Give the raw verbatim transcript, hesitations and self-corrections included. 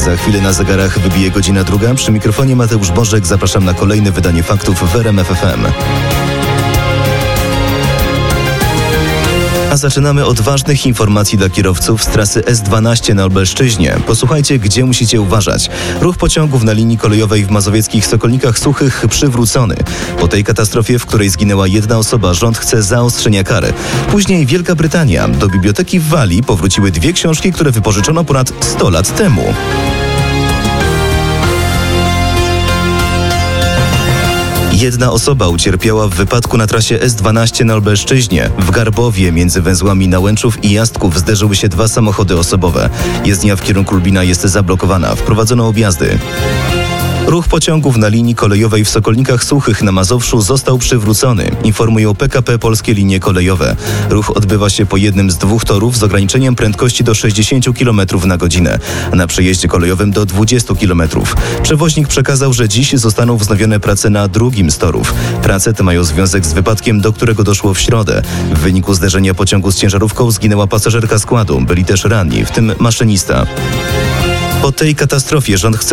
Za chwilę na zegarach wybije godzina druga. Przy mikrofonie Mateusz Bożek. Zapraszam na kolejne wydanie faktów w R M F F M. A zaczynamy od ważnych informacji dla kierowców z trasy S dwanaście na Lubelszczyźnie. Posłuchajcie, gdzie musicie uważać. Ruch pociągów na linii kolejowej w mazowieckich Sokolnikach Suchych przywrócony. Po tej katastrofie, w której zginęła jedna osoba, rząd chce zaostrzenia kary. Później Wielka Brytania. Do biblioteki w Walii powróciły dwie książki, które wypożyczono ponad sto lat temu. Jedna osoba ucierpiała w wypadku na trasie S dwanaście na Lubelszczyźnie. W Garbowie między węzłami Nałęczów i Jastków zderzyły się dwa samochody osobowe. Jezdnia w kierunku Lubina jest zablokowana. Wprowadzono objazdy. Ruch pociągów na linii kolejowej w Sokolnikach Suchych na Mazowszu został przywrócony, informują P K P Polskie Linie Kolejowe. Ruch odbywa się po jednym z dwóch torów z ograniczeniem prędkości do sześćdziesiąt kilometrów na godzinę, a na przejeździe kolejowym do dwadzieścia kilometrów. Przewoźnik przekazał, że dziś zostaną wznowione prace na drugim z torów. Prace te mają związek z wypadkiem, do którego doszło w środę. W wyniku zderzenia pociągu z ciężarówką zginęła pasażerka składu. Byli też ranni, w tym maszynista. Po tej katastrofie rząd chce